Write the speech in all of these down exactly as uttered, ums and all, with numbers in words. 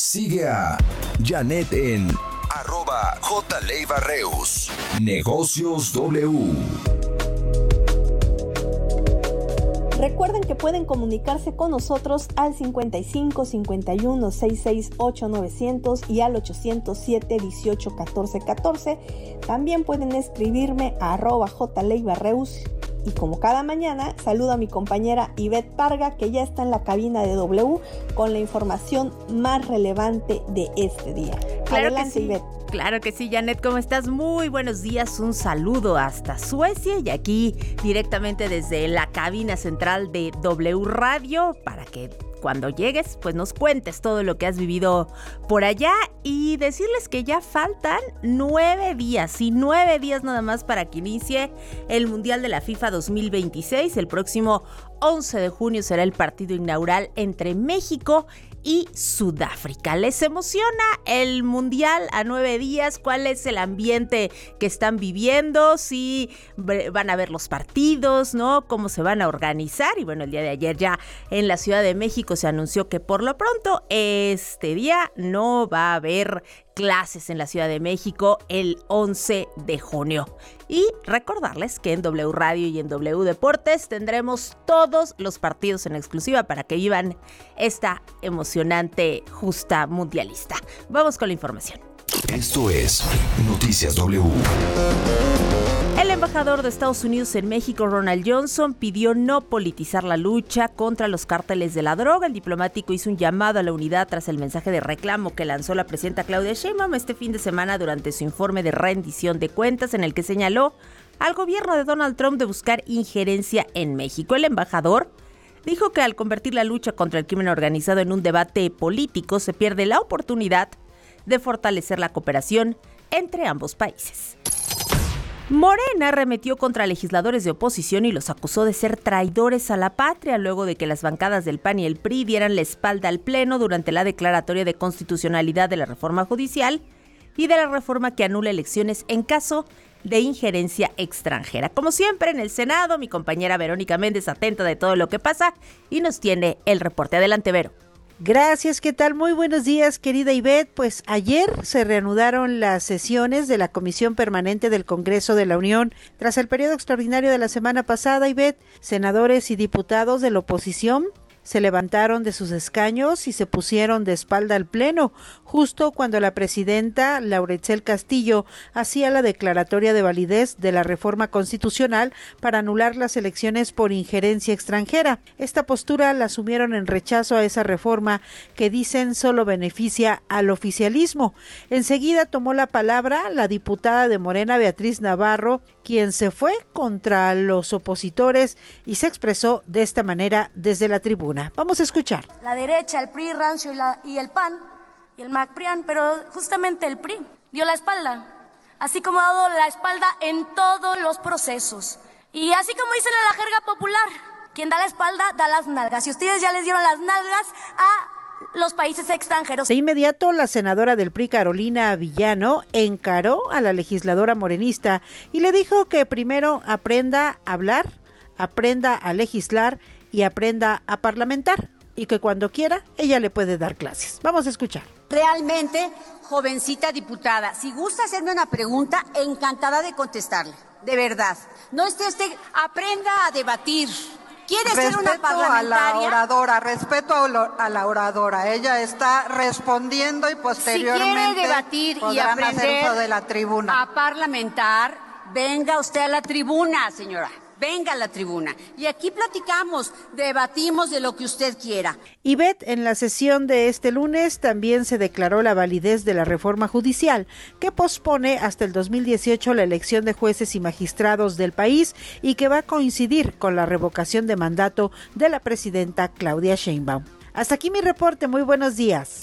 Sigue a Janet en arroba J. Leiva Reus. Negocios W. Recuerden que pueden comunicarse con nosotros al cincuenta y cinco, cincuenta y uno, sesenta y seis, ocho novecientos y al ochocientos siete, dieciocho, catorce, catorce. También pueden escribirme a arroba J. Leiva Reus. Y como cada mañana, saludo a mi compañera Ivette Parga, que ya está en la cabina de W con la información más relevante de este día. Claro Adelante, que sí. Ivette. Claro que sí, Janet, ¿cómo estás? Muy buenos días, un saludo hasta Suecia y aquí directamente desde la cabina central de W Radio para que cuando llegues pues nos cuentes todo lo que has vivido por allá y decirles que ya faltan nueve días, y nueve días nada más para que inicie el Mundial de la FIFA dos mil veintiséis. El próximo once de junio será el partido inaugural entre México y Sudáfrica. ¿Les emociona el Mundial a nueve días? ¿Cuál es el ambiente que están viviendo? ¿Si van a ver los partidos, no? ¿Cómo se van a organizar? Y bueno, el día de ayer ya en la Ciudad de México se anunció que por lo pronto este día no va a haber clases en la Ciudad de México el once de junio. Y recordarles que en W Radio y en W Deportes tendremos todos los partidos en exclusiva para que vivan esta emocionante justa mundialista. Vamos con la información. Esto es Noticias W. El embajador de Estados Unidos en México, Ronald Johnson, pidió no politizar la lucha contra los cárteles de la droga. El diplomático hizo un llamado a la unidad tras el mensaje de reclamo que lanzó la presidenta Claudia Sheinbaum este fin de semana durante su informe de rendición de cuentas, en el que señaló al gobierno de Donald Trump de buscar injerencia en México. El embajador dijo que al convertir la lucha contra el crimen organizado en un debate político, se pierde la oportunidad de fortalecer la cooperación entre ambos países. Morena arremetió contra legisladores de oposición y los acusó de ser traidores a la patria luego de que las bancadas del P A N y el P R I dieran la espalda al Pleno durante la declaratoria de constitucionalidad de la reforma judicial y de la reforma que anula elecciones en caso de injerencia extranjera. Como siempre en el Senado, mi compañera Verónica Méndez atenta de todo lo que pasa y nos tiene el reporte. Adelante, Vero. Gracias, ¿qué tal? Muy buenos días, querida Ivette. Pues ayer se reanudaron las sesiones de la Comisión Permanente del Congreso de la Unión. Tras el periodo extraordinario de la semana pasada, Ivette, senadores y diputados de la oposición se levantaron de sus escaños y se pusieron de espalda al Pleno, justo cuando la presidenta Laura Itzel Castillo hacía la declaratoria de validez de la reforma constitucional para anular las elecciones por injerencia extranjera. Esta postura la asumieron en rechazo a esa reforma que dicen solo beneficia al oficialismo. Enseguida tomó la palabra la diputada de Morena, Beatriz Navarro, quien se fue contra los opositores y se expresó de esta manera desde la tribuna. Vamos a escuchar. La derecha, el P R I, Rancio y, la, y el P A N y el MacPrian, pero justamente el P R I dio la espalda, así como ha dado la espalda en todos los procesos. Y así como dicen en la jerga popular, quien da la espalda da las nalgas. Y ustedes ya les dieron las nalgas a los países extranjeros. De inmediato, la senadora del P R I, Carolina Villano, encaró a la legisladora morenista y le dijo que primero aprenda a hablar, aprenda a legislar y aprenda a parlamentar, y que cuando quiera ella le puede dar clases. Vamos a escuchar. Realmente, jovencita diputada, si gusta hacerme una pregunta, encantada de contestarle, de verdad. No esté usted, aprenda a debatir. ¿Quiere ser una parlamentaria? Respeto a la oradora, respeto a la oradora. Ella está respondiendo y posteriormente si quiere debatir y podrán hacer aprender uso de la tribuna. A parlamentar, venga usted a la tribuna, señora. Venga a la tribuna. Y aquí platicamos, debatimos de lo que usted quiera. Ivette, en la sesión de este lunes también se declaró la validez de la reforma judicial, que pospone hasta el dos mil dieciocho la elección de jueces y magistrados del país y que va a coincidir con la revocación de mandato de la presidenta Claudia Sheinbaum. Hasta aquí mi reporte, muy buenos días.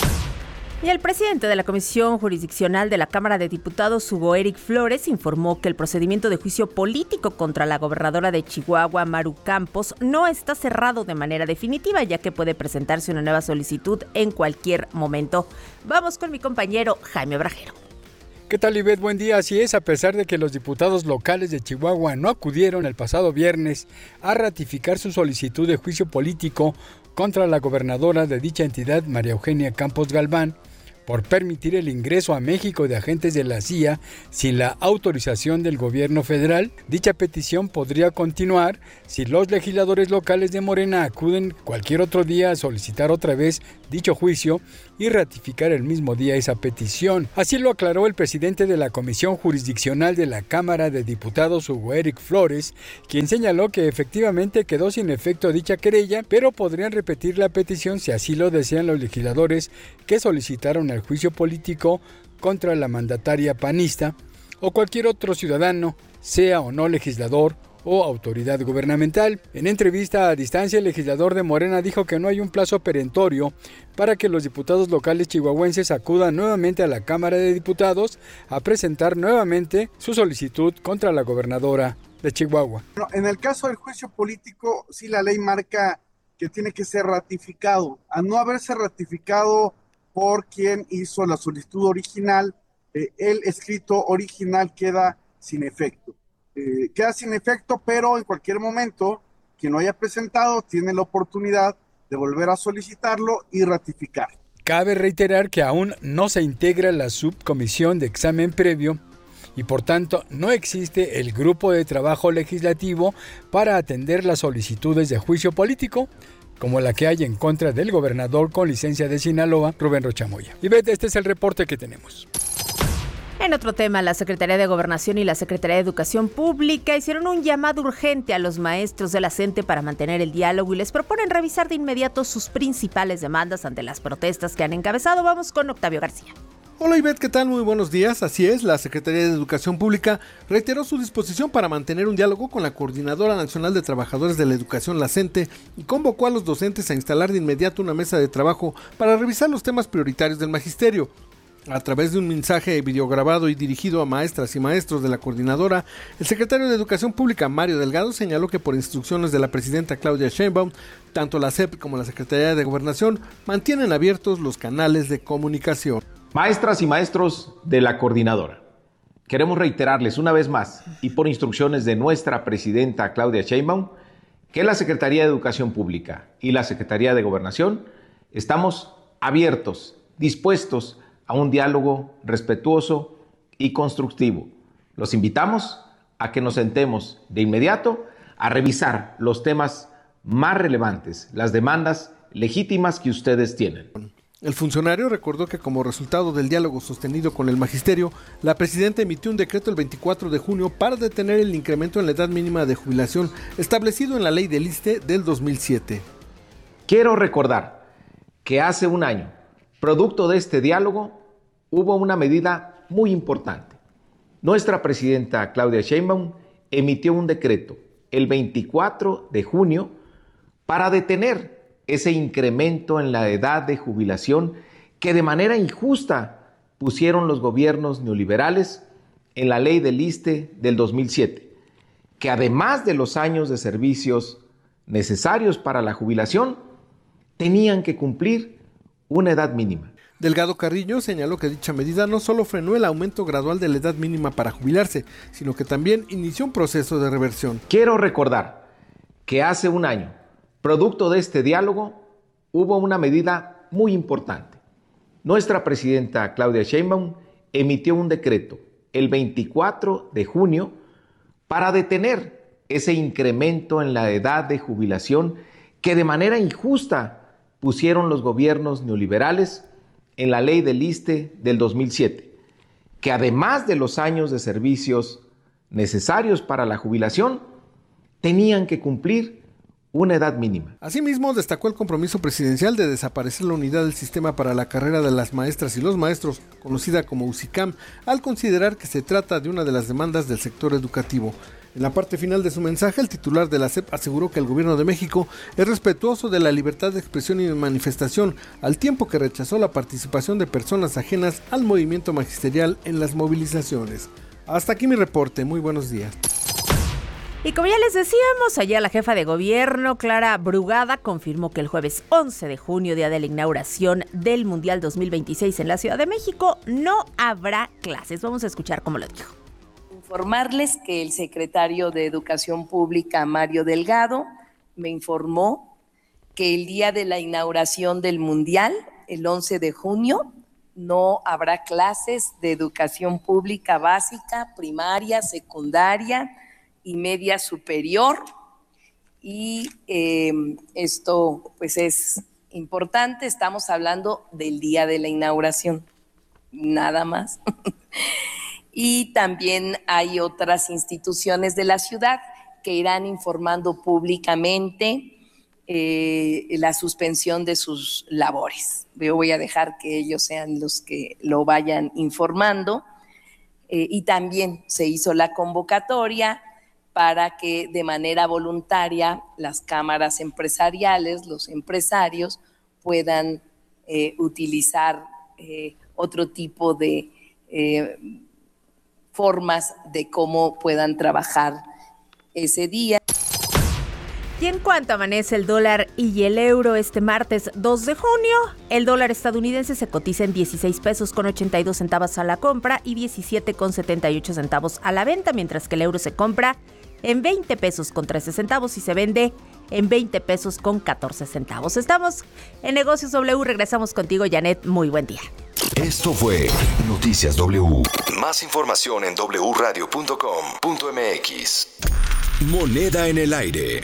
Y el presidente de la Comisión Jurisdiccional de la Cámara de Diputados, Hugo Eric Flores, informó que el procedimiento de juicio político contra la gobernadora de Chihuahua, Maru Campos, no está cerrado de manera definitiva, ya que puede presentarse una nueva solicitud en cualquier momento. Vamos con mi compañero Jaime Brajero. ¿Qué tal, Ivette? Buen día. Así es, a pesar de que los diputados locales de Chihuahua no acudieron el pasado viernes a ratificar su solicitud de juicio político contra la gobernadora de dicha entidad, María Eugenia Campos Galván, por permitir el ingreso a México de agentes de la C I A sin la autorización del gobierno federal. Dicha petición podría continuar si los legisladores locales de Morena acuden cualquier otro día a solicitar otra vez dicho juicio y ratificar el mismo día esa petición. Así lo aclaró el presidente de la Comisión Jurisdiccional de la Cámara de Diputados, Hugo Eric Flores, quien señaló que efectivamente quedó sin efecto dicha querella, pero podrían repetir la petición si así lo desean los legisladores que solicitaron el juicio político contra la mandataria panista o cualquier otro ciudadano, sea o no legislador o autoridad gubernamental. En entrevista a distancia, el legislador de Morena dijo que no hay un plazo perentorio para que los diputados locales chihuahuenses acudan nuevamente a la Cámara de Diputados a presentar nuevamente su solicitud contra la gobernadora de Chihuahua. Bueno, en el caso del juicio político, sí la ley marca que tiene que ser ratificado. A no haberse ratificado por quien hizo la solicitud original, eh, el escrito original queda sin efecto. Eh, queda sin efecto, pero en cualquier momento, quien lo haya presentado tiene la oportunidad de volver a solicitarlo y ratificar. Cabe reiterar que aún no se integra la subcomisión de examen previo y por tanto no existe el grupo de trabajo legislativo para atender las solicitudes de juicio político, como la que hay en contra del gobernador con licencia de Sinaloa, Rubén Rocha Moya. Y ve, este es el reporte que tenemos. En otro tema, la Secretaría de Gobernación y la Secretaría de Educación Pública hicieron un llamado urgente a los maestros de la C E N T E para mantener el diálogo y les proponen revisar de inmediato sus principales demandas ante las protestas que han encabezado. Vamos con Octavio García. Hola Ivette, ¿qué tal? Muy buenos días. Así es, la Secretaría de Educación Pública reiteró su disposición para mantener un diálogo con la Coordinadora Nacional de Trabajadores de la Educación, la C E N T E, y convocó a los docentes a instalar de inmediato una mesa de trabajo para revisar los temas prioritarios del magisterio. A través de un mensaje videograbado y dirigido a maestras y maestros de la coordinadora, el secretario de Educación Pública, Mario Delgado, señaló que por instrucciones de la presidenta Claudia Sheinbaum, tanto la S E P como la Secretaría de Gobernación mantienen abiertos los canales de comunicación. Maestras y maestros de la coordinadora, queremos reiterarles una vez más y por instrucciones de nuestra presidenta Claudia Sheinbaum que la Secretaría de Educación Pública y la Secretaría de Gobernación estamos abiertos, dispuestos a un diálogo respetuoso y constructivo. Los invitamos a que nos sentemos de inmediato a revisar los temas más relevantes, las demandas legítimas que ustedes tienen. El funcionario recordó que como resultado del diálogo sostenido con el magisterio, la presidenta emitió un decreto el veinticuatro de junio para detener el incremento en la edad mínima de jubilación establecido en la ley del I S S S T E del dos mil siete. Quiero recordar que hace un año, producto de este diálogo, hubo una medida muy importante. Nuestra presidenta Claudia Sheinbaum emitió un decreto el veinticuatro de junio para detener ese incremento en la edad de jubilación que de manera injusta pusieron los gobiernos neoliberales en la ley del I S S S T E del dos mil siete, que además de los años de servicios necesarios para la jubilación, tenían que cumplir una edad mínima. Delgado Carrillo señaló que dicha medida no solo frenó el aumento gradual de la edad mínima para jubilarse, sino que también inició un proceso de reversión. Quiero recordar que hace un año, producto de este diálogo, hubo una medida muy importante. Nuestra presidenta Claudia Sheinbaum emitió un decreto el veinticuatro de junio para detener ese incremento en la edad de jubilación que de manera injusta pusieron los gobiernos neoliberales en la ley del I S S S T E del dos mil siete, que además de los años de servicios necesarios para la jubilación, tenían que cumplir una edad mínima. Asimismo, destacó el compromiso presidencial de desaparecer la unidad del sistema para la carrera de las maestras y los maestros, conocida como UCICAM, al considerar que se trata de una de las demandas del sector educativo. En la parte final de su mensaje, el titular de la S E P aseguró que el gobierno de México es respetuoso de la libertad de expresión y de manifestación, al tiempo que rechazó la participación de personas ajenas al movimiento magisterial en las movilizaciones. Hasta aquí mi reporte, muy buenos días. Y como ya les decíamos, ayer la jefa de gobierno, Clara Brugada, confirmó que el jueves once de junio, día de la inauguración del Mundial dos mil veintiséis en la Ciudad de México, no habrá clases. Vamos a escuchar cómo lo dijo. Informarles que el secretario de Educación Pública, Mario Delgado, me informó que el día de la inauguración del Mundial, el once de junio, no habrá clases de educación pública básica, primaria, secundaria y media superior. Y eh, esto pues es importante, estamos hablando del día de la inauguración, nada más. Y también hay otras instituciones de la ciudad que irán informando públicamente eh, la suspensión de sus labores. Yo voy a dejar que ellos sean los que lo vayan informando. Eh, y también se hizo la convocatoria para que de manera voluntaria las cámaras empresariales, los empresarios, puedan eh, utilizar eh, otro tipo de eh, formas de cómo puedan trabajar ese día. Y en cuanto amanece el dólar y el euro este martes dos de junio, el dólar estadounidense se cotiza en dieciséis pesos con ochenta y dos centavos a la compra y diecisiete con setenta y ocho centavos a la venta, mientras que el euro se compra en veinte pesos con trece centavos y se vende en veinte pesos con catorce centavos. Estamos en Negocios W, regresamos contigo, Janet, muy buen día. Esto fue Noticias W. Más información en doble u radio punto com punto eme equis. Moneda en el aire.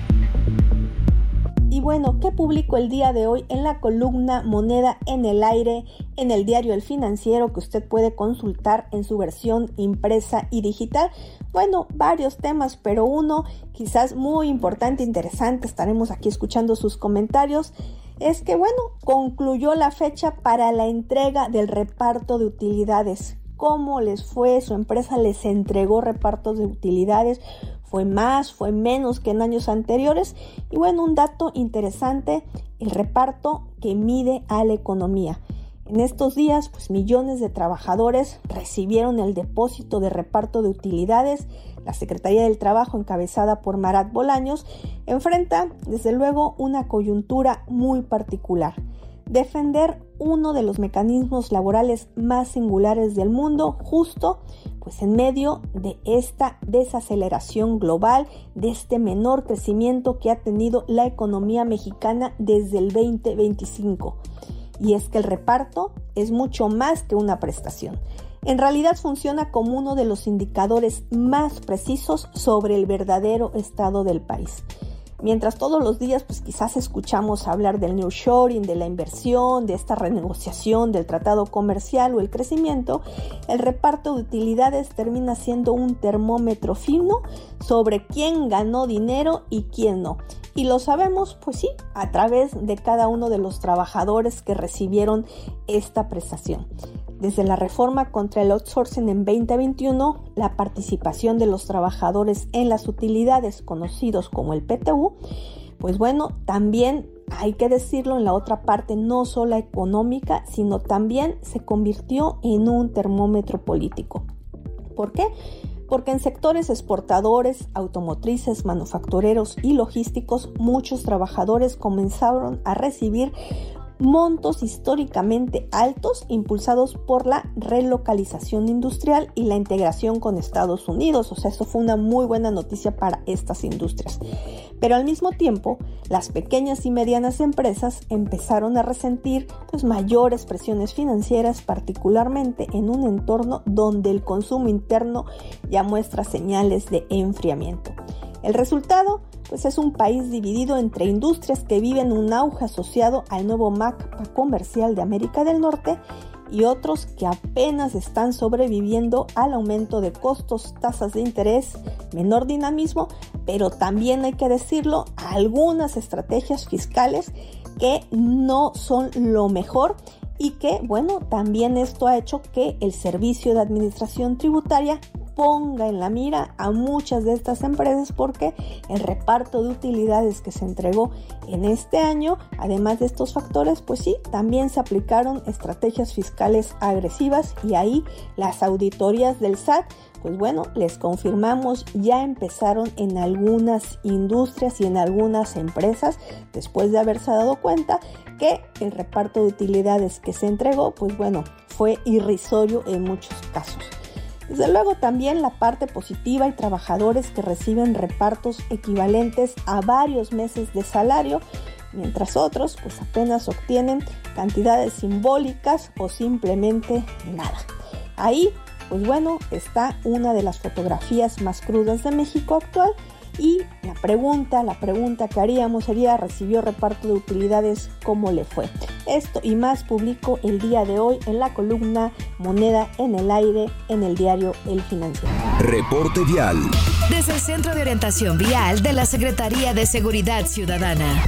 Y bueno, ¿qué publicó el día de hoy en la columna Moneda en el Aire en el diario El Financiero, que usted puede consultar en su versión impresa y digital? Bueno, varios temas, pero uno quizás muy importante, interesante, estaremos aquí escuchando sus comentarios, es que bueno, concluyó la fecha para la entrega del reparto de utilidades. ¿Cómo les fue? ¿Su empresa les entregó repartos de utilidades? ¿Fue más? ¿Fue menos que en años anteriores? Y bueno, un dato interesante, el reparto que mide a la economía. En estos días, pues millones de trabajadores recibieron el depósito de reparto de utilidades. La Secretaría del Trabajo, encabezada por Marat Bolaños, enfrenta desde luego una coyuntura muy particular. Defender uno de los mecanismos laborales más singulares del mundo, justo pues en medio de esta desaceleración global, de este menor crecimiento que ha tenido la economía mexicana desde el veinte veinticinco. Y es que el reparto es mucho más que una prestación. En realidad funciona como uno de los indicadores más precisos sobre el verdadero estado del país. Mientras todos los días pues quizás escuchamos hablar del nearshoring, de la inversión, de esta renegociación del tratado comercial o el crecimiento, el reparto de utilidades termina siendo un termómetro fino sobre quién ganó dinero y quién no. Y lo sabemos, pues sí, a través de cada uno de los trabajadores que recibieron esta prestación. Desde la reforma contra el outsourcing en veinte veintiuno, la participación de los trabajadores en las utilidades conocidos como el P T U, pues bueno, también hay que decirlo, en la otra parte no solo económica, sino también se convirtió en un termómetro político. ¿Por qué? Porque en sectores exportadores, automotrices, manufactureros y logísticos, muchos trabajadores comenzaron a recibir montos históricamente altos impulsados por la relocalización industrial y la integración con Estados Unidos. O sea, eso fue una muy buena noticia para estas industrias. Pero al mismo tiempo, las pequeñas y medianas empresas empezaron a resentir pues, mayores presiones financieras, particularmente en un entorno donde el consumo interno ya muestra señales de enfriamiento. El resultado, pues es un país dividido entre industrias que viven un auge asociado al nuevo mapa comercial de América del Norte y otros que apenas están sobreviviendo al aumento de costos, tasas de interés, menor dinamismo, pero también hay que decirlo, algunas estrategias fiscales que no son lo mejor y que, bueno, también esto ha hecho que el Servicio de Administración Tributaria ponga en la mira a muchas de estas empresas porque el reparto de utilidades que se entregó en este año, además de estos factores, pues sí, también se aplicaron estrategias fiscales agresivas y ahí las auditorías del S A T, pues bueno, les confirmamos, ya empezaron en algunas industrias y en algunas empresas después de haberse dado cuenta que el reparto de utilidades que se entregó, pues bueno, fue irrisorio en muchos casos. Desde luego también la parte positiva, hay trabajadores que reciben repartos equivalentes a varios meses de salario mientras otros pues apenas obtienen cantidades simbólicas o simplemente nada. Ahí, pues bueno, está una de las fotografías más crudas de México actual. Y la pregunta, la pregunta que haríamos sería, ¿recibió reparto de utilidades? ¿Cómo le fue? Esto y más publicó el día de hoy en la columna Moneda en el Aire en el diario El Financiero. Reporte vial. Desde el Centro de Orientación Vial de la Secretaría de Seguridad Ciudadana.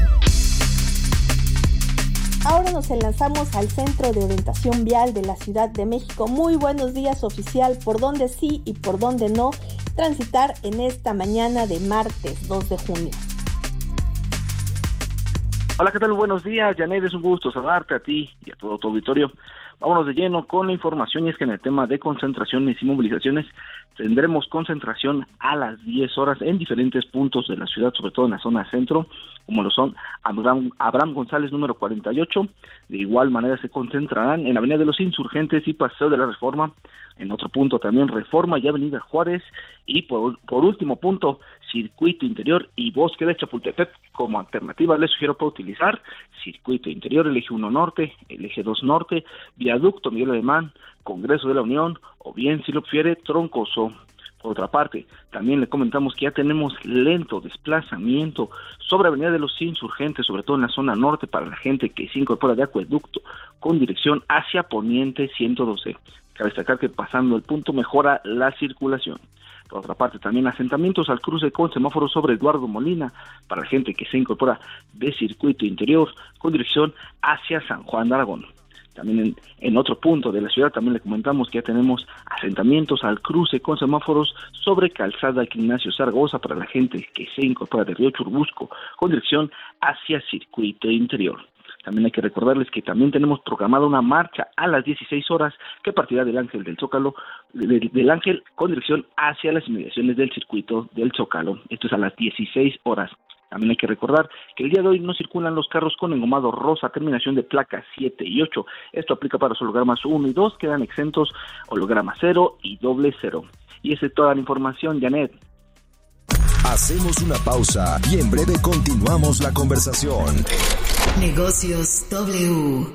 Ahora nos enlazamos al Centro de Orientación Vial de la Ciudad de México. Muy buenos días, oficial. ¿Por dónde sí y por dónde no transitar en esta mañana de martes dos de junio? Hola, ¿qué tal? Buenos días, Janet. Es un gusto saludarte a ti y a todo tu auditorio. Vámonos de lleno con la información, y es que en el tema de concentraciones y movilizaciones tendremos concentración a las diez horas en diferentes puntos de la ciudad, sobre todo en la zona centro, como lo son Abraham, Abraham González número cuarenta y ocho. De igual manera se concentrarán en la Avenida de los Insurgentes y Paseo de la Reforma. En otro punto también Reforma y Avenida Juárez. Y por, por último punto, Circuito Interior y Bosque de Chapultepec. Como alternativa les sugiero para utilizar Circuito Interior, el eje uno Norte, el eje dos Norte, Viaducto Miguel Alemán, Congreso de la Unión, o bien, si lo prefiere, Troncoso. Por otra parte, también le comentamos que ya tenemos lento desplazamiento sobre Avenida de los Insurgentes, sobre todo en la zona norte, para la gente que se incorpora de Acueducto con dirección hacia Poniente ciento doce. Cabe destacar que pasando el punto mejora la circulación. Por otra parte, también asentamientos al cruce con semáforo sobre Eduardo Molina, para la gente que se incorpora de Circuito Interior con dirección hacia San Juan de Aragón. También en, en otro punto de la ciudad también le comentamos que ya tenemos asentamientos al cruce con semáforos sobre Calzada Ignacio Zaragoza para la gente que se incorpora de Río Churbusco con dirección hacia Circuito Interior. También hay que recordarles que también tenemos programada una marcha a las dieciséis horas que partirá del Ángel del Zócalo, del, del Ángel con dirección hacia las inmediaciones del Circuito del Zócalo. Esto es a las dieciséis horas. También hay que recordar que el día de hoy no circulan los carros con engomado rosa, terminación de placas siete y ocho. Esto aplica para los hologramas uno y dos, quedan exentos holograma cero y doble cero. Y esa es toda la información, Janet. Hacemos una pausa y en breve continuamos la conversación. Negocios W.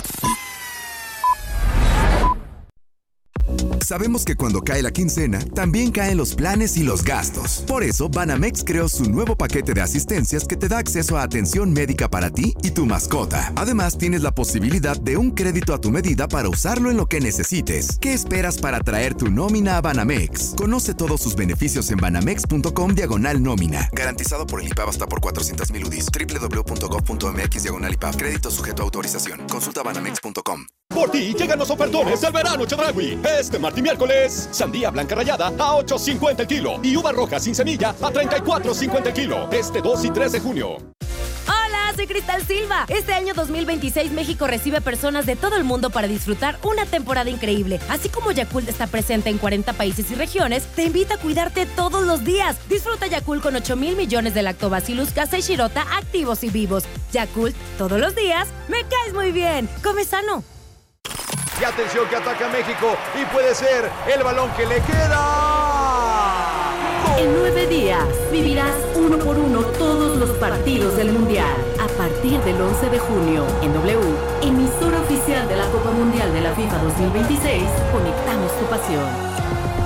Sabemos que cuando cae la quincena, también caen los planes y los gastos. Por eso, Banamex creó su nuevo paquete de asistencias que te da acceso a atención médica para ti y tu mascota. Además, tienes la posibilidad de un crédito a tu medida para usarlo en lo que necesites. ¿Qué esperas para traer tu nómina a Banamex? Conoce todos sus beneficios en banamex.com diagonal nómina. Garantizado por el I P A B hasta por cuatrocientos mil U D I s. doble u doble u doble u punto gob punto m x diagonal I P A B. Crédito sujeto a autorización. Consulta banamex punto com. Por ti llegan los ofertones del verano Chedraui. Este martes y miércoles, sandía blanca rallada a ocho cincuenta el kilo y uva roja sin semilla a treinta y cuatro cincuenta el kilo. Este dos y tres de junio. Hola, soy Cristal Silva. Este año dos mil veintiséis México recibe personas de todo el mundo para disfrutar una temporada increíble. Así como Yakult está presente en cuarenta países y regiones, te invita a cuidarte todos los días. Disfruta Yakult con ocho mil millones de lactobacillus casei shirota activos y vivos. Yakult, todos los días, me caes muy bien. Come sano. Y atención que ataca México y puede ser el balón que le queda. En nueve días vivirás uno por uno todos los partidos del Mundial. A partir del once de junio, en W, emisora oficial de la Copa Mundial de la FIFA dos mil veintiséis, conectamos tu pasión.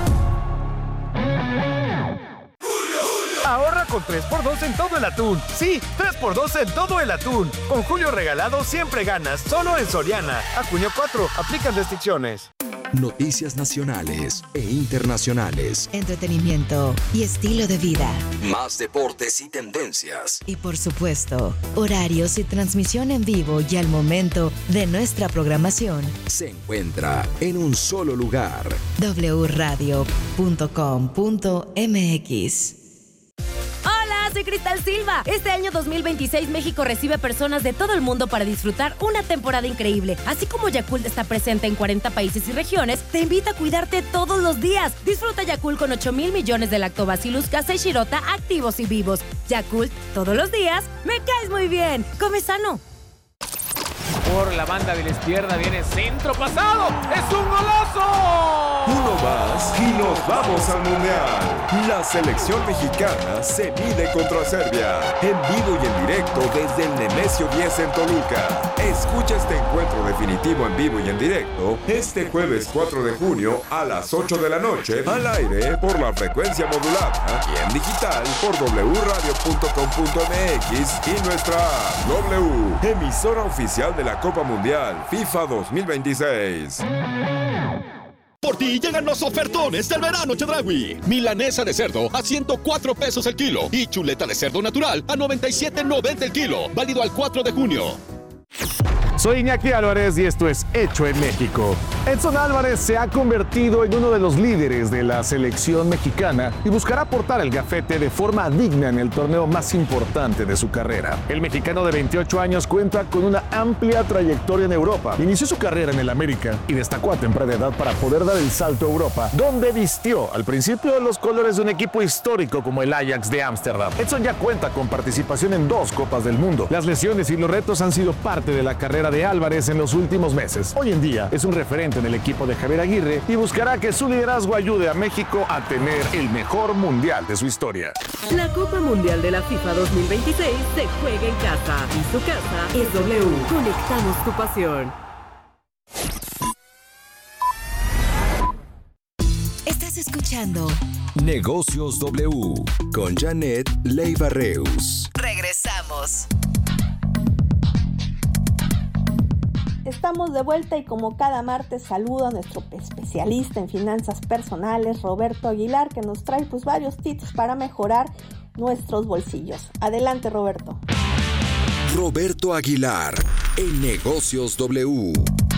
Ahorra con tres por dos en todo el atún. Sí, tres por dos en todo el atún. Con Julio Regalado siempre ganas, solo en Soriana. A junio cuatro, aplican restricciones. Noticias nacionales e internacionales. Entretenimiento y estilo de vida. Más deportes y tendencias. Y por supuesto, horarios y transmisión en vivo y al momento de nuestra programación. Se encuentra en un solo lugar. doble u radio punto com punto m x. Soy Cristal Silva. Este año dos mil veintiséis México recibe personas de todo el mundo para disfrutar una temporada increíble. Así como Yakult está presente en cuarenta países y regiones, te invita a cuidarte todos los días. Disfruta Yakult con ocho mil millones de lactobacillus casei shirota activos y vivos. Yakult, todos los días, me caes muy bien. Come sano. por la banda de la izquierda, viene centro pasado, ¡es un golazo! Uno más y nos vamos al Mundial. La selección mexicana se mide contra Serbia, en vivo y en directo desde el Nemesio diez en Toluca. Escucha este encuentro definitivo en vivo y en directo este jueves cuatro de junio a las ocho de la noche, al aire por la frecuencia modulada y en digital por doble u radio punto com punto m x y nuestra app. W, emisora oficial de la Copa Mundial FIFA dos mil veintiséis. Por ti llegan los ofertones del verano Chedraui. Milanesa de cerdo a ciento cuatro pesos el kilo y chuleta de cerdo natural a noventa y siete noventa el kilo. Válido al cuatro de junio. Soy Iñaki Álvarez y esto es Hecho en México. Edson Álvarez se ha convertido en uno de los líderes de la selección mexicana y buscará portar el gafete de forma digna en el torneo más importante de su carrera. El mexicano de veintiocho años cuenta con una amplia trayectoria en Europa. Inició su carrera en el América y destacó a temprana edad para poder dar el salto a Europa, donde vistió al principio los colores de un equipo histórico como el Ajax de Ámsterdam. Edson ya cuenta con participación en dos Copas del Mundo. Las lesiones y los retos han sido parte de la carrera de Álvarez en los últimos meses. Hoy en día es un referente en el equipo de Javier Aguirre y buscará que su liderazgo ayude a México a tener el mejor mundial de su historia. La Copa Mundial de la FIFA dos mil veintiséis se juega en casa y su casa es W. Conectamos tu pasión. Estás escuchando Negocios W con Janet Leiva Reus. Regresamos. Estamos de vuelta y como cada martes saludo a nuestro especialista en finanzas personales, Roberto Aguilar, que nos trae pues varios tips para mejorar nuestros bolsillos. Adelante, Roberto. Roberto Aguilar en Negocios W.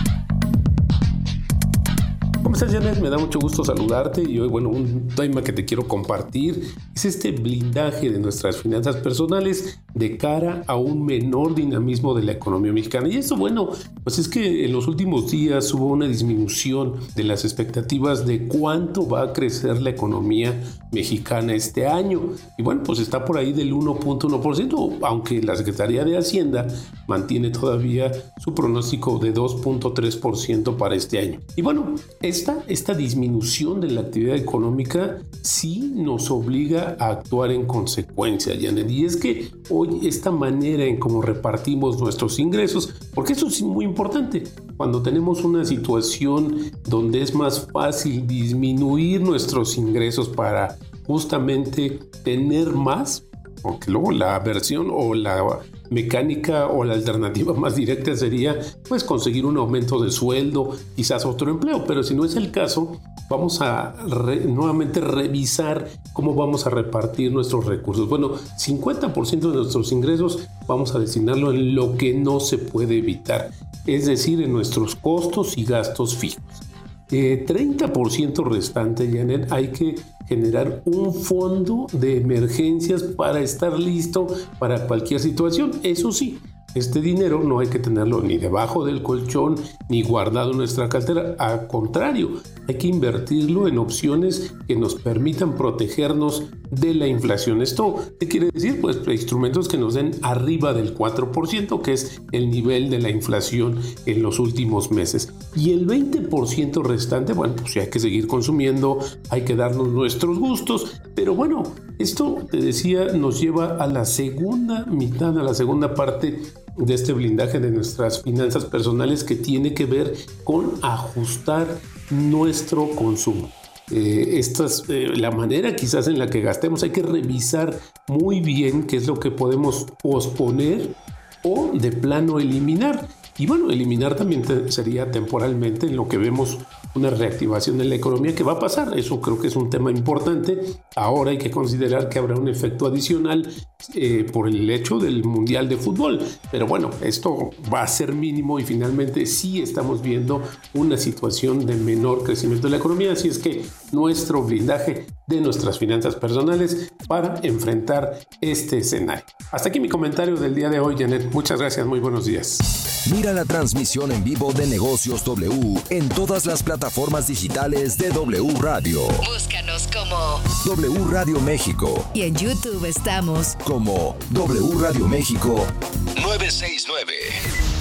¿Cómo estás, Janet? Me da mucho gusto saludarte y hoy, bueno, un tema que te quiero compartir es este blindaje de nuestras finanzas personales de cara a un menor dinamismo de la economía mexicana. Y eso, bueno, pues es que en los últimos días hubo una disminución de las expectativas de cuánto va a crecer la economía mexicana este año. Y bueno, pues está por ahí del uno punto uno por ciento, aunque la Secretaría de Hacienda mantiene todavía su pronóstico de dos punto tres por ciento para este año. Y bueno, esta, esta disminución de la actividad económica sí nos obliga a actuar en consecuencia, Janet. Y es que hoy esta manera en cómo repartimos nuestros ingresos, porque eso es muy importante, cuando tenemos una situación donde es más fácil disminuir nuestros ingresos para justamente tener más, porque luego la versión o la mecánica o la alternativa más directa sería pues conseguir un aumento de sueldo, quizás otro empleo, pero si no es el caso, vamos a re, nuevamente revisar cómo vamos a repartir nuestros recursos. Bueno, cincuenta por ciento de nuestros ingresos vamos a destinarlo en lo que no se puede evitar, es decir, en nuestros costos y gastos fijos. Eh, treinta por ciento restante, Janet, hay que generar un fondo de emergencias para estar listo para cualquier situación. Eso sí, este dinero no hay que tenerlo ni debajo del colchón ni guardado en nuestra cartera. Al contrario, hay que invertirlo en opciones que nos permitan protegernos de la inflación. ¿Esto qué quiere decir? Pues instrumentos que nos den arriba del cuatro por ciento, que es el nivel de la inflación en los últimos meses. Y el veinte por ciento restante, bueno, pues hay que seguir consumiendo, hay que darnos nuestros gustos, pero bueno, esto, te decía, nos lleva a la segunda mitad, a la segunda parte de este blindaje de nuestras finanzas personales, que tiene que ver con ajustar nuestro consumo. Eh, esta es eh, la manera quizás en la que gastemos. Hay que revisar muy bien qué es lo que podemos posponer o de plano eliminar. Y bueno, eliminar también te, sería temporalmente en lo que vemos una reactivación de la economía que va a pasar. Eso creo que es un tema importante. Ahora hay que considerar que habrá un efecto adicional eh, por el hecho del Mundial de Fútbol. Pero bueno, esto va a ser mínimo y finalmente sí estamos viendo una situación de menor crecimiento de la economía. Así es que nuestro blindaje de nuestras finanzas personales para enfrentar este escenario. Hasta aquí mi comentario del día de hoy, Janet. Muchas gracias, muy buenos días. Mira la transmisión en vivo de Negocios W en todas las plataformas digitales de W Radio. Búscanos como W Radio México. Y en YouTube estamos como W Radio México novecientos sesenta y nueve.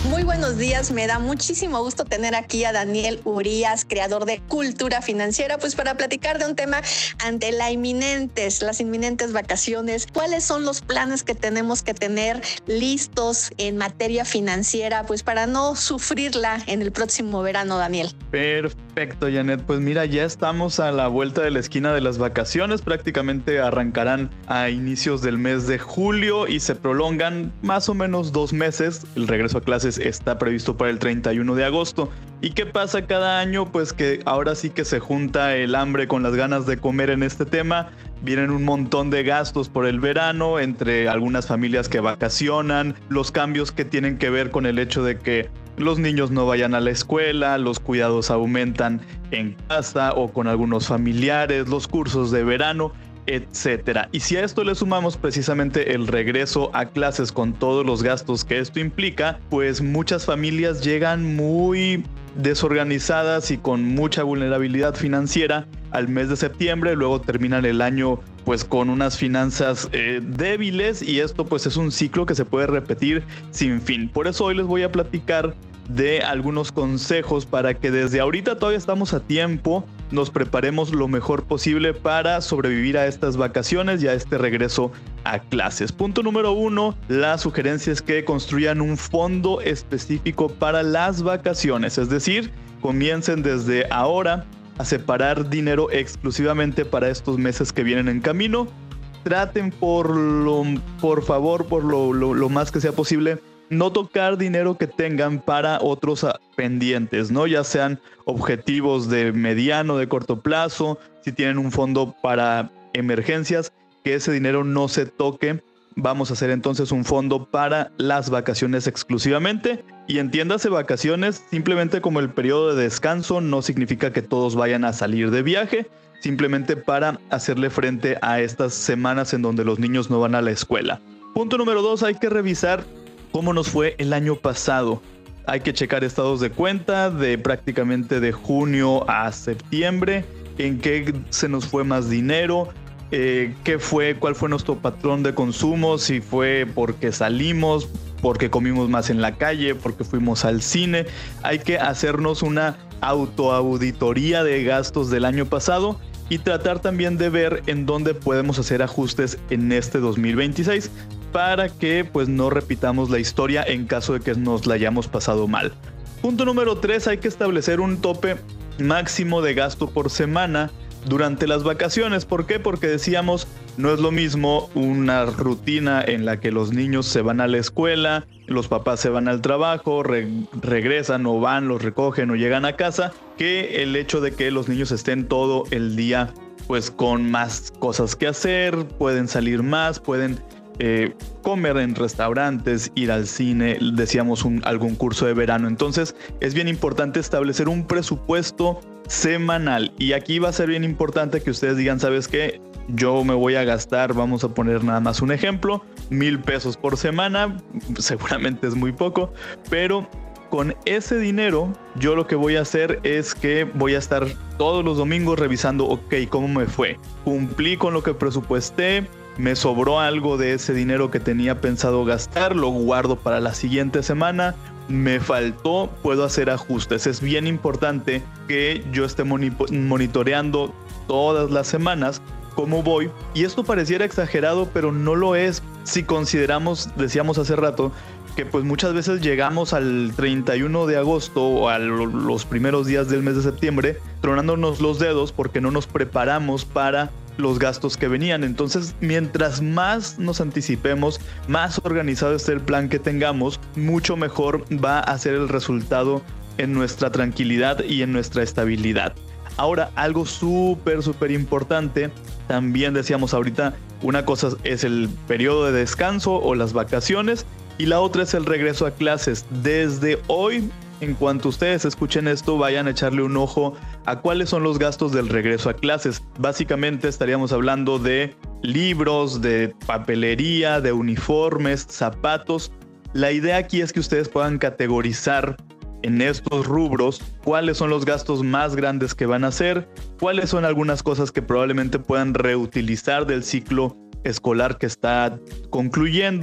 Muy buenos días, me da muchísimo gusto tener aquí a Daniel Urías, creador de Cultura Financiera, pues para platicar de un tema ante la inminentes, las inminentes vacaciones. ¿Cuáles son los planes que tenemos que tener listos en materia financiera, pues para no sufrirla en el próximo verano, Daniel? Perfecto, Janet. Pues mira, ya estamos a la vuelta de la esquina de las vacaciones. Prácticamente arrancarán a inicios del mes de julio y se prolongan más o menos dos meses. El regreso a clases está previsto para el treinta y uno de agosto. ¿Y qué pasa cada año? Pues que ahora sí que se junta el hambre con las ganas de comer en este tema. Vienen un montón de gastos por el verano, entre algunas familias que vacacionan, los cambios que tienen que ver con el hecho de que los niños no vayan a la escuela, los cuidados aumentan en casa o con algunos familiares, los cursos de verano, etcétera. Y si a esto le sumamos precisamente el regreso a clases con todos los gastos que esto implica, pues muchas familias llegan muy desorganizadas y con mucha vulnerabilidad financiera al mes de septiembre, luego terminan el año pues con unas finanzas eh, débiles, y esto pues es un ciclo que se puede repetir sin fin. Por eso hoy les voy a platicar de algunos consejos para que desde ahorita, todavía estamos a tiempo, nos preparemos lo mejor posible para sobrevivir a estas vacaciones y a este regreso a clases. Punto número uno, la sugerencia es que construyan un fondo específico para las vacaciones, es decir, comiencen desde ahora a separar dinero exclusivamente para estos meses que vienen en camino. Traten por lo, por favor, por lo, lo, lo más que sea posible, no tocar dinero que tengan para otros pendientes, ¿no? Ya sean objetivos de mediano, de corto plazo, si tienen un fondo para emergencias, que ese dinero no se toque. Vamos a hacer entonces un fondo para las vacaciones exclusivamente. Y entiéndase vacaciones simplemente como el periodo de descanso, no significa que todos vayan a salir de viaje, simplemente para hacerle frente a estas semanas en donde los niños no van a la escuela. Punto número dos, hay que revisar cómo nos fue el año pasado. Hay que checar estados de cuenta de prácticamente de junio a septiembre, en qué se nos fue más dinero, eh, qué fue, cuál fue nuestro patrón de consumo, si fue porque salimos, porque comimos más en la calle, porque fuimos al cine. Hay que hacernos una autoauditoría de gastos del año pasado y tratar también de ver en dónde podemos hacer ajustes en este dos mil veintiséis para que pues no repitamos la historia en caso de que nos la hayamos pasado mal. Punto número tres, hay que establecer un tope máximo de gasto por semana durante las vacaciones. ¿Por qué? Porque decíamos, no es lo mismo una rutina en la que los niños se van a la escuela, los papás se van al trabajo, re- regresan o van, los recogen o llegan a casa, que el hecho de que los niños estén todo el día pues con más cosas que hacer, pueden salir más, pueden eh, comer en restaurantes, ir al cine, decíamos un, algún curso de verano. Entonces es bien importante establecer un presupuesto semanal, y aquí va a ser bien importante que ustedes digan, ¿sabes qué? Yo me voy a gastar, vamos a poner nada más un ejemplo, mil pesos por semana, seguramente es muy poco, pero con ese dinero yo lo que voy a hacer es que voy a estar todos los domingos revisando, ok, ¿cómo me fue? ¿Cumplí con lo que presupuesté? ¿Me sobró algo de ese dinero que tenía pensado gastar? ¿Lo guardo para la siguiente semana? ¿Me faltó? ¿Puedo hacer ajustes? Es bien importante que yo esté moni- monitoreando todas las semanas cómo voy. Y esto pareciera exagerado, pero no lo es si consideramos, decíamos hace rato, que pues muchas veces llegamos al treinta y uno de agosto o a los primeros días del mes de septiembre tronándonos los dedos porque no nos preparamos para los gastos que venían. Entonces, mientras más nos anticipemos, más organizado esté el plan que tengamos, mucho mejor va a ser el resultado en nuestra tranquilidad y en nuestra estabilidad. Ahora, algo súper, súper importante, también decíamos ahorita, una cosa es el periodo de descanso o las vacaciones, y la otra es el regreso a clases. Desde hoy, en cuanto ustedes escuchen esto, vayan a echarle un ojo a cuáles son los gastos del regreso a clases. Básicamente estaríamos hablando de libros, de papelería, de uniformes, zapatos. La idea aquí es que ustedes puedan categorizar en estos rubros cuáles son los gastos más grandes que van a hacer, cuáles son algunas cosas que probablemente puedan reutilizar del ciclo escolar que está concluyendo,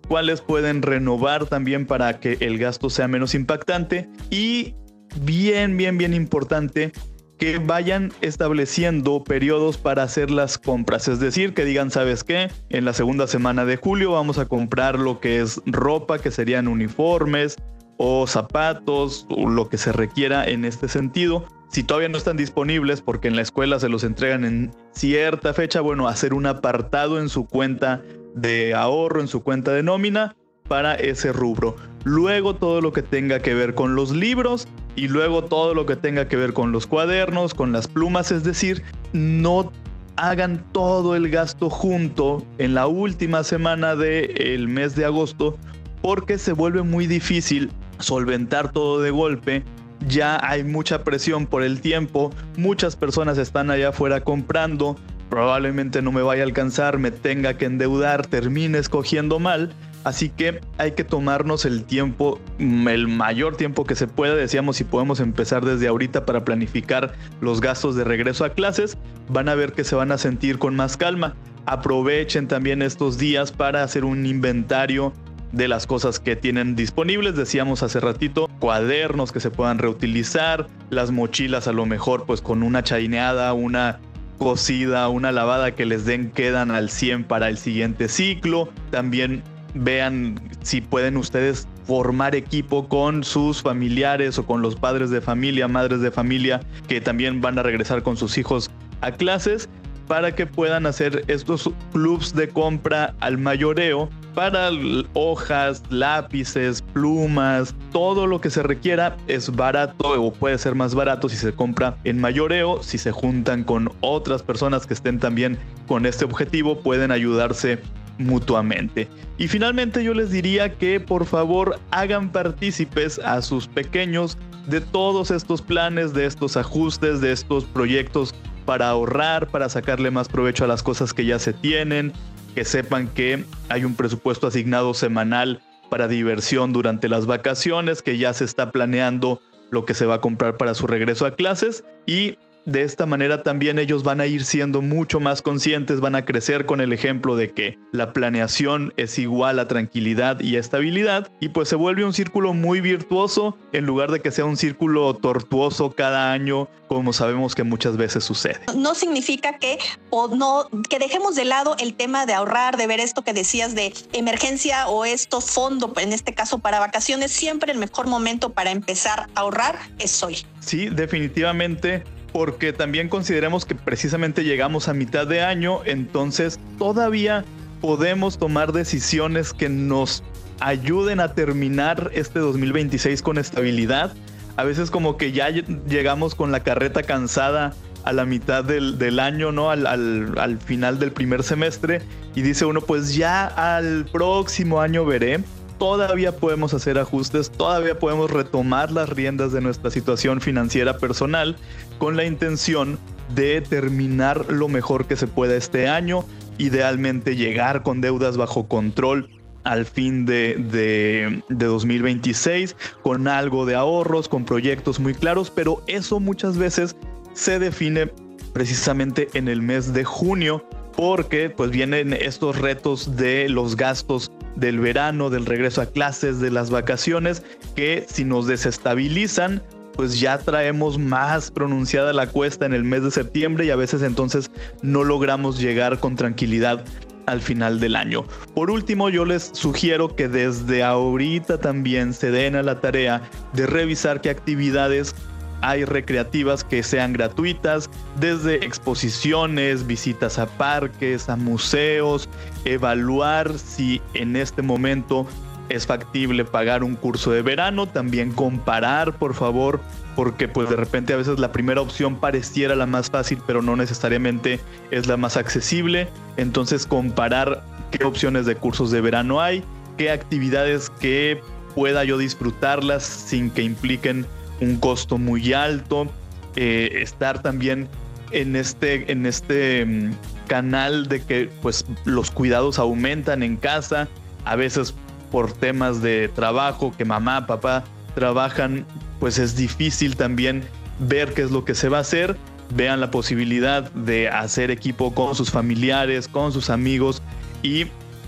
cuáles pueden renovar también para que el gasto sea menos impactante y bien, bien, bien importante que vayan estableciendo periodos para hacer las compras, es decir, que digan, ¿sabes qué? En la segunda semana de julio vamos a comprar lo que es ropa, que serían uniformes o zapatos o lo que se requiera en este sentido. Si todavía no están disponibles porque en la escuela se los entregan en cierta fecha, bueno, hacer un apartado en su cuenta de ahorro, en su cuenta de nómina para ese rubro. Luego todo lo que tenga que ver con los libros y luego todo lo que tenga que ver con los cuadernos, con las plumas, es decir, no hagan todo el gasto junto en la última semana del mes de agosto porque se vuelve muy difícil solventar todo de golpe. Ya hay mucha presión por el tiempo, muchas personas están allá afuera comprando, probablemente no me vaya a alcanzar, me tenga que endeudar, termine escogiendo mal, así que hay que tomarnos el tiempo, el mayor tiempo que se pueda. Decíamos, si podemos empezar desde ahorita para planificar los gastos de regreso a clases, van a ver que se van a sentir con más calma. Aprovechen también estos días para hacer un inventario de las cosas que tienen disponibles. Decíamos hace ratito, cuadernos que se puedan reutilizar, las mochilas a lo mejor pues con una chaineada, una cosida, una lavada que les den quedan al cien para el siguiente ciclo. También vean si pueden ustedes formar equipo con sus familiares o con los padres de familia, madres de familia que también van a regresar con sus hijos a clases, para que puedan hacer estos clubs de compra al mayoreo para hojas, lápices, plumas, todo lo que se requiera. Es barato o puede ser más barato si se compra en mayoreo. Si se juntan con otras personas que estén también con este objetivo, pueden ayudarse mutuamente. Y finalmente yo les diría que por favor hagan partícipes a sus pequeños de todos estos planes, de estos ajustes, de estos proyectos para ahorrar, para sacarle más provecho a las cosas que ya se tienen, que sepan que hay un presupuesto asignado semanal para diversión durante las vacaciones, que ya se está planeando lo que se va a comprar para su regreso a clases, y de esta manera también ellos van a ir siendo mucho más conscientes, van a crecer con el ejemplo de que la planeación es igual a tranquilidad y a estabilidad, y pues se vuelve un círculo muy virtuoso en lugar de que sea un círculo tortuoso cada año, como sabemos que muchas veces sucede. No significa que, o no, que dejemos de lado el tema de ahorrar, de ver esto que decías de emergencia o esto fondo, en este caso para vacaciones. Siempre el mejor momento para empezar a ahorrar es hoy. Sí, definitivamente. Porque también consideremos que precisamente llegamos a mitad de año, entonces todavía podemos tomar decisiones que nos ayuden a terminar este dos mil veintiséis con estabilidad. A veces como que ya llegamos con la carreta cansada a la mitad del, del año, ¿no? Al, al, al final del primer semestre, y dice uno, pues ya al próximo año veré. Todavía podemos hacer ajustes, todavía podemos retomar las riendas de nuestra situación financiera personal con la intención de terminar lo mejor que se pueda este año, idealmente llegar con deudas bajo control al fin de, de, de dos mil veintiséis, con algo de ahorros, con proyectos muy claros, pero eso muchas veces se define precisamente en el mes de junio, porque pues vienen estos retos de los gastos del verano, del regreso a clases, de las vacaciones, que si nos desestabilizan, pues ya traemos más pronunciada la cuesta en el mes de septiembre, y a veces entonces no logramos llegar con tranquilidad al final del año. Por último, yo les sugiero que desde ahorita también se den a la tarea de revisar qué actividades hay recreativas que sean gratuitas, desde exposiciones, visitas a parques, a museos, evaluar si en este momento es factible pagar un curso de verano, también comparar, por favor, porque pues de repente a veces la primera opción pareciera la más fácil, pero no necesariamente es la más accesible. Entonces comparar qué opciones de cursos de verano hay, qué actividades que pueda yo disfrutarlas sin que impliquen un costo muy alto, eh, estar también en este, en este um, canal de que pues los cuidados aumentan en casa, a veces por temas de trabajo, que mamá, papá trabajan, pues es difícil también ver qué es lo que se va a hacer. Vean la posibilidad de hacer equipo con sus familiares, con sus amigos, y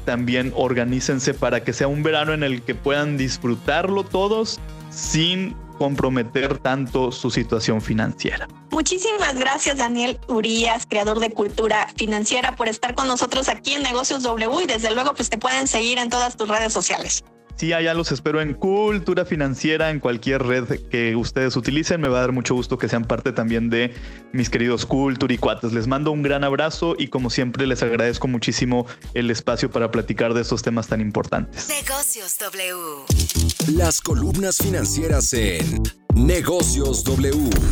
también organícense para que sea un verano en el que puedan disfrutarlo todos sin comprometer tanto su situación financiera. Muchísimas gracias, Daniel Urías, creador de Cultura Financiera, por estar con nosotros aquí en Negocios W, y desde luego pues te pueden seguir en todas tus redes sociales. Sí, allá los espero en Cultura Financiera, en cualquier red que ustedes utilicen. Me va a dar mucho gusto que sean parte también de mis queridos Culturicuates. Les mando un gran abrazo y, como siempre, les agradezco muchísimo el espacio para platicar de estos temas tan importantes. Negocios W. Las columnas financieras en Negocios W.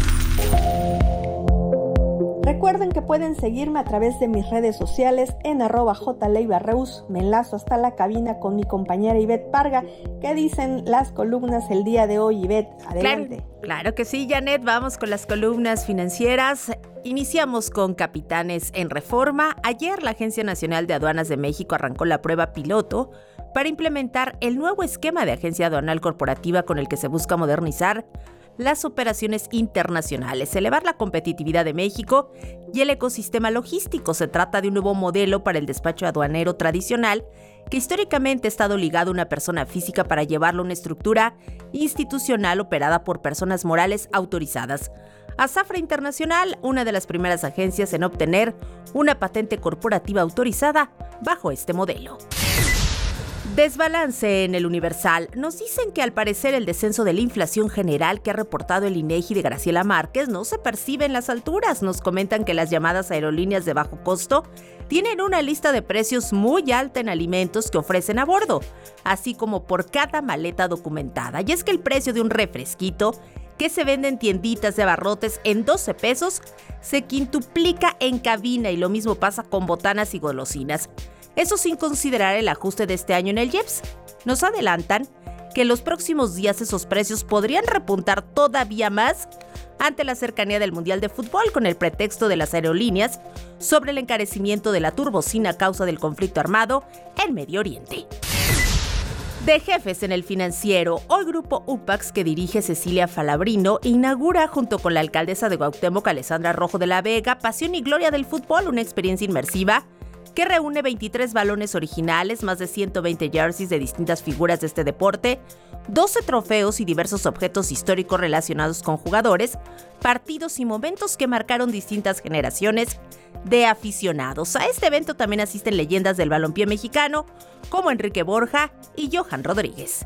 Recuerden que pueden seguirme a través de mis redes sociales en arroba jleibarreus. Me enlazo hasta la cabina con mi compañera Ivette Parga. ¿Qué dicen las columnas el día de hoy, Ivette? Adelante. Claro, claro que sí, Janet. Vamos con las columnas financieras. Iniciamos con Capitanes en Reforma. Ayer la Agencia Nacional de Aduanas de México arrancó la prueba piloto para implementar el nuevo esquema de agencia aduanal corporativa con el que se busca modernizar las operaciones internacionales, elevar la competitividad de México y el ecosistema logístico. Se trata de un nuevo modelo para el despacho aduanero tradicional que históricamente ha estado ligado a una persona física para llevarlo a una estructura institucional operada por personas morales autorizadas. Azafra Internacional, una de las primeras agencias en obtener una patente corporativa autorizada bajo este modelo. Desbalance en el Universal. Nos dicen que al parecer el descenso de la inflación general que ha reportado el INEGI de Graciela Márquez no se percibe en las alturas. Nos comentan que las llamadas aerolíneas de bajo costo tienen una lista de precios muy alta en alimentos que ofrecen a bordo, así como por cada maleta documentada. Y es que el precio de un refresquito que se vende en tienditas de abarrotes en doce pesos se quintuplica en cabina, y lo mismo pasa con botanas y golosinas. Eso sin considerar el ajuste de este año en el I E P S. Nos adelantan que en los próximos días esos precios podrían repuntar todavía más ante la cercanía del Mundial de Fútbol, con el pretexto de las aerolíneas sobre el encarecimiento de la turbocina a causa del conflicto armado en Medio Oriente. De jefes en el Financiero, hoy Grupo Upax, que dirige Cecilia Falabrino, inaugura junto con la alcaldesa de Cuauhtémoc, Alessandra Rojo de la Vega, Pasión y Gloria del Fútbol, una experiencia inmersiva que reúne veintitrés balones originales, más de ciento veinte jerseys de distintas figuras de este deporte, doce trofeos y diversos objetos históricos relacionados con jugadores, partidos y momentos que marcaron distintas generaciones de aficionados. A este evento también asisten leyendas del balompié mexicano como Enrique Borja y Johan Rodríguez.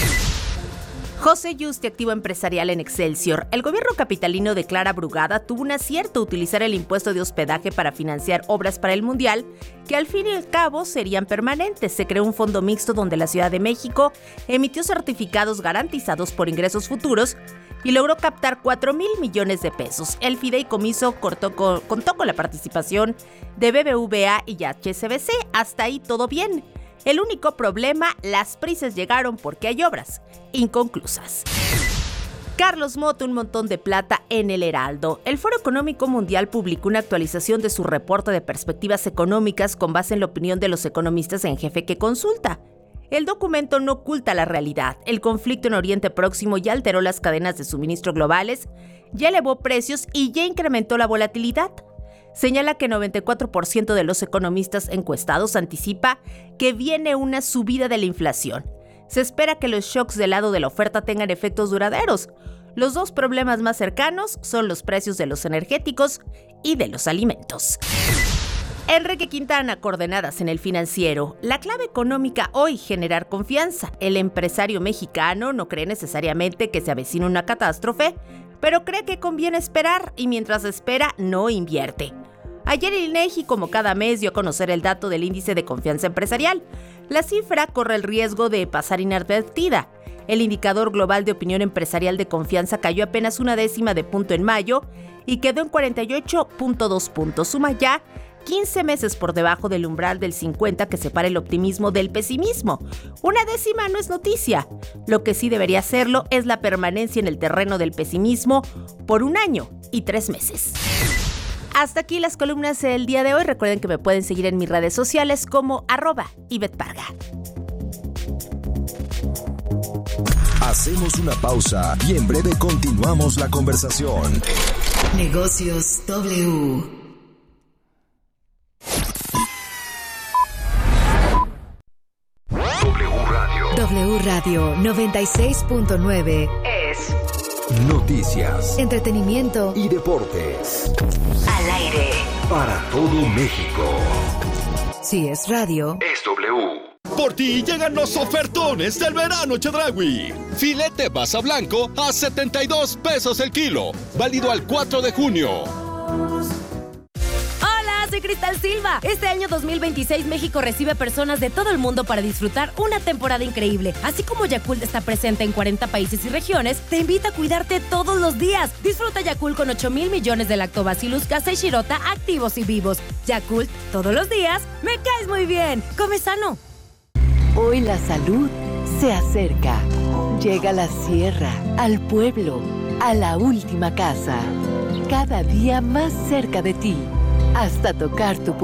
José Yuste, activo empresarial en Excelsior. El gobierno capitalino declara Brugada tuvo un acierto utilizar el impuesto de hospedaje para financiar obras para el Mundial, que al fin y al cabo serían permanentes. Se creó un fondo mixto donde la Ciudad de México emitió certificados garantizados por ingresos futuros y logró captar cuatro mil millones de pesos. El fideicomiso cortó con, contó con la participación de B B V A y H S B C. Hasta ahí todo bien. El único problema, las prisas llegaron porque hay obras inconclusas. Carlos Moto, un montón de plata en el Heraldo. El Foro Económico Mundial publicó una actualización de su reporte de perspectivas económicas con base en la opinión de los economistas en jefe que consulta. El documento no oculta la realidad. El conflicto en Oriente Próximo ya alteró las cadenas de suministro globales, ya elevó precios y ya incrementó la volatilidad. Señala que noventa y cuatro por ciento de los economistas encuestados anticipa que viene una subida de la inflación. Se espera que los shocks del lado de la oferta tengan efectos duraderos. Los dos problemas más cercanos son los precios de los energéticos y de los alimentos. Enrique Quintana, coordenadas en el Financiero. La clave económica hoy, generar confianza. El empresario mexicano no cree necesariamente que se avecine una catástrofe, pero cree que conviene esperar y mientras espera no invierte. Ayer el INEGI, como cada mes, dio a conocer el dato del índice de confianza empresarial. La cifra corre el riesgo de pasar inadvertida. El indicador global de opinión empresarial de confianza cayó apenas una décima de punto en mayo y quedó en cuarenta y ocho punto dos puntos. Suma ya quince meses por debajo del umbral del cincuenta que separa el optimismo del pesimismo. Una décima no es noticia. Lo que sí debería serlo es la permanencia en el terreno del pesimismo por un año y tres meses. Hasta aquí las columnas del día de hoy. Recuerden que me pueden seguir en mis redes sociales como arroba Ivette Parga. Hacemos una pausa y en breve continuamos la conversación. Negocios W. W Radio noventa y seis punto nueve es noticias, entretenimiento y deportes. Al aire. Para todo México. Si es radio, es W. Por ti llegan los ofertones del verano Chedraui. Filete basa blanco a setenta y dos pesos el kilo. Válido al cuatro de junio. Soy Cristal Silva. Este año dos mil veintiséis México recibe personas de todo el mundo para disfrutar una temporada increíble. Así como Yakult está presente en cuarenta países y regiones, te invita a cuidarte todos los días. Disfruta Yakult con ocho mil millones de Lactobacillus casei shirota activos y vivos. Yakult, todos los días, me caes muy bien. Come sano. Hoy la salud se acerca. Llega a la sierra, al pueblo, a la última casa. Cada día más cerca de ti. Hasta tocar tu puerta.